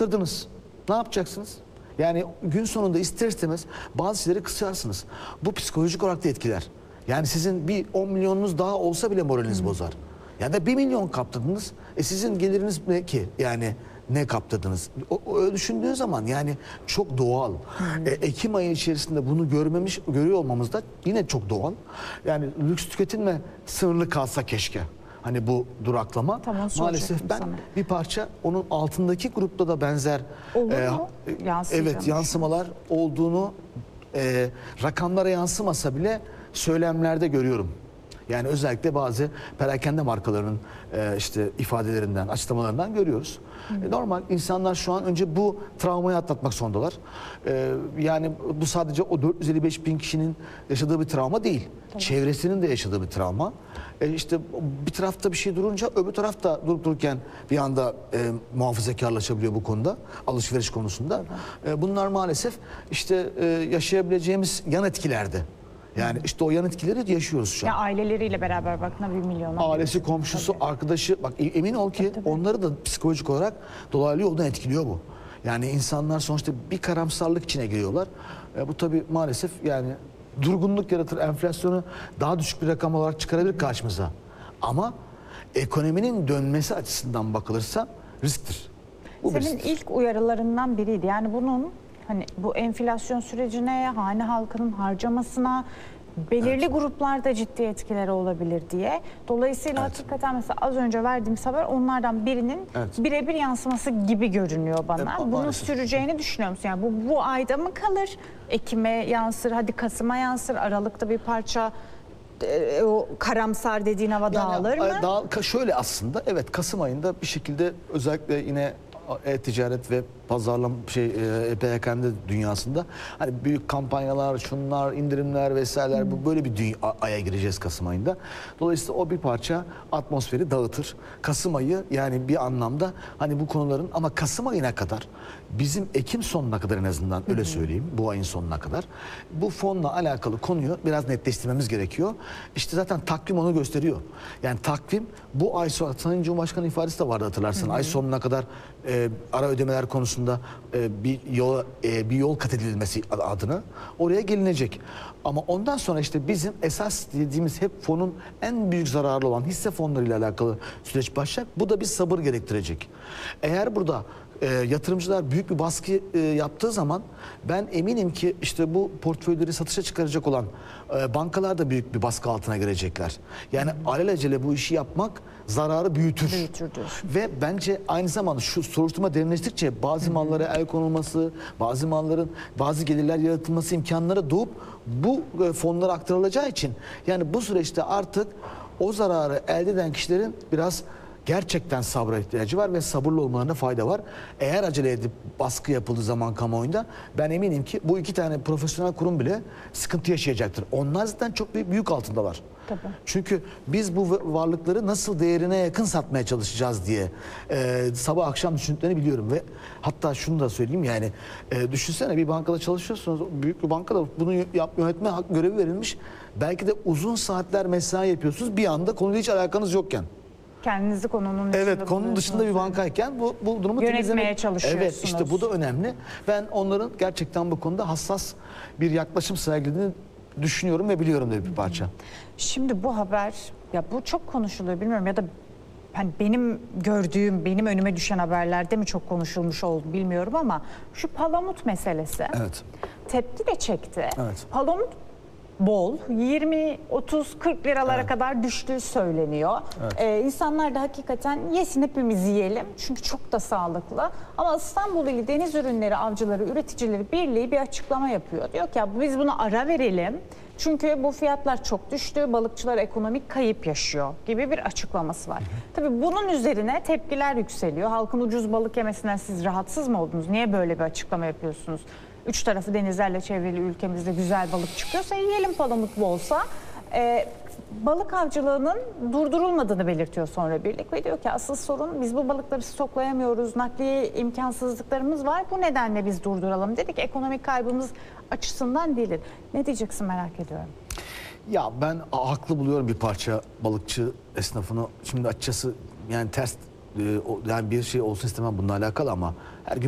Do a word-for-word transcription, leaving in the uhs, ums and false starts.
kaptırdınız. Ne yapacaksınız? Yani gün sonunda ister istemez bazı şeyleri kısarsınız. Bu psikolojik olarak da etkiler. Yani sizin bir on milyonunuz daha olsa bile moraliniz hmm. bozar. Ya da bir milyon kaptırdınız. E sizin geliriniz ne ki? Yani ne kaptırdınız? O, o, öyle düşündüğün zaman yani çok doğal. Hmm. E, Ekim ayı içerisinde bunu görmemiş, görüyor olmamız da yine çok doğal. Yani lüks tüketimle sınırlı kalsa keşke. Hani bu duraklama. Tamam, maalesef ben sana. bir parça onun altındaki grupta da benzer e, evet yansımalar olduğunu e, rakamlara yansımasa bile söylemlerde görüyorum. Yani özellikle bazı perakende markalarının e, işte ifadelerinden, açıklamalarından görüyoruz. E, normal insanlar şu an önce bu travmayı atlatmak zorundalar. E, yani bu sadece o dört yüz elli beş bin kişinin yaşadığı bir travma değil. Tamam. Çevresinin de yaşadığı bir travma. E, işte bir tarafta bir şey durunca öbür tarafta durup dururken bir anda e, muhafazakarlaşabiliyor bu konuda. Alışveriş konusunda. E, bunlar maalesef işte e, yaşayabileceğimiz yan etkilerde. Yani işte o yan etkileri yaşıyoruz şu an. Ya aileleriyle beraber bakına bir milyon. Ailesi, komşusu, tabii. arkadaşı. Bak emin ol ki tabii, tabii. onları da psikolojik olarak dolaylı yoldan etkiliyor bu. Yani insanlar sonuçta bir karamsarlık içine giriyorlar. E, bu tabii maalesef yani durgunluk yaratır. Enflasyonu daha düşük bir rakam olarak çıkarabilir karşımıza. Ama ekonominin dönmesi açısından bakılırsa risktir. Bu Senin risktir. ilk uyarılarından biriydi. Yani bunun hani bu enflasyon sürecine, hane halkının harcamasına, belirli evet. gruplarda ciddi etkileri olabilir diye. Dolayısıyla evet. hakikaten mesela az önce verdiğimiz haber onlardan birinin evet. birebir yansıması gibi görünüyor bana. Evet, bunun süreceğini düşünüyor musun? Yani bu, bu ayda mı kalır? Ekim'e yansır, hadi Kasım'a yansır, Aralık'ta bir parça e, o karamsar dediğin hava yani, dağılır mı? Dağ, şöyle aslında evet Kasım ayında bir şekilde özellikle yine e-ticaret ve pazarlama şey e, perakende dünyasında hani büyük kampanyalar, şunlar, indirimler vesaireler hmm. bu böyle bir dünya, aya gireceğiz Kasım ayında. Dolayısıyla o bir parça atmosferi dağıtır. Kasım ayı yani bir anlamda hani bu konuların ama Kasım ayına kadar bizim Ekim sonuna kadar en azından öyle söyleyeyim bu ayın sonuna kadar bu fonla alakalı konuyu biraz netleştirmemiz gerekiyor. İşte zaten takvim onu gösteriyor. Yani takvim bu ay sonra Sayın Cumhurbaşkanı ifadesi de vardı hatırlarsın. Hı hı. Ay sonuna kadar e, ara ödemeler konusunda e, bir yol e, bir yol kat edilmesi adına oraya gelinecek. Ama ondan sonra işte bizim esas dediğimiz hep fonun en büyük zararlı olan hisse fonlarıyla alakalı süreç başlayacak. Bu da bir sabır gerektirecek. Eğer burada E, yatırımcılar büyük bir baskı e, yaptığı zaman ben eminim ki işte bu portföyleri satışa çıkaracak olan e, bankalar da büyük bir baskı altına girecekler. Yani hmm. alelacele bu işi yapmak zararı büyütür. Büyütürdür. Ve bence aynı zamanda şu soruşturma derinleştikçe bazı hmm. mallara el konulması, bazı malların bazı gelirler yaratılması imkanları doğup bu e, fonlara aktarılacağı için yani bu süreçte artık o zararı elde eden kişilerin biraz gerçekten sabra ihtiyacı var ve sabırlı olmalarına fayda var. Eğer acele edip baskı yapıldığı zaman kamuoyunda ben eminim ki bu iki tane profesyonel kurum bile sıkıntı yaşayacaktır. Onlar zaten çok büyük, büyük altındalar. Tabii. Çünkü biz bu varlıkları nasıl değerine yakın satmaya çalışacağız diye e, sabah akşam düşündüklerini biliyorum ve hatta şunu da söyleyeyim yani e, düşünsene bir bankada çalışıyorsunuz büyük bir bankada bunu yap, yönetme görevi verilmiş belki de uzun saatler mesai yapıyorsunuz bir anda konuyla hiç alakanız yokken. Kendinizi konunun dışında evet konunun dışında bir bankayken bu, bu durumu yönetmeye çalışıyorsunuz. Evet işte bu da önemli. Ben onların gerçekten bu konuda hassas bir yaklaşım sergilediğini düşünüyorum ve biliyorum da bir parça. Şimdi bu haber ya bu çok konuşuluyor bilmiyorum ya da hani benim gördüğüm benim önüme düşen haberlerde mi çok konuşulmuş oldu bilmiyorum ama şu palamut meselesi evet. tepki de çekti. Evet. Palamut bol. yirmi, otuz, kırk liralara evet. kadar düştüğü söyleniyor. Evet. Ee, insanlar da hakikaten yesin hepimiz yiyelim. Çünkü çok da sağlıklı. Ama İstanbul İli Deniz Ürünleri Avcıları Üreticileri Birliği bir açıklama yapıyor. Diyor ki ya biz buna ara verelim. Çünkü bu fiyatlar çok düştü. Balıkçılar ekonomik kayıp yaşıyor gibi bir açıklaması var. Hı hı. Tabii bunun üzerine tepkiler yükseliyor. Halkın ucuz balık yemesinden siz rahatsız mı oldunuz? Niye böyle bir açıklama yapıyorsunuz? Üç tarafı denizlerle çevrili ülkemizde güzel balık çıkıyorsa yiyelim palamut bolsa. Ee, balık avcılığının durdurulmadığını belirtiyor sonra birlik ve diyor ki asıl sorun biz bu balıkları stoklayamıyoruz. Nakliye imkansızlıklarımız var. Bu nedenle biz durduralım dedik. Ekonomik kaybımız açısından değildir. Ne diyeceksin merak ediyorum. Ya ben haklı buluyorum bir parça balıkçı esnafını. Şimdi açıkçası yani ters yani bir şey olsun istemem bununla alakalı ama her gün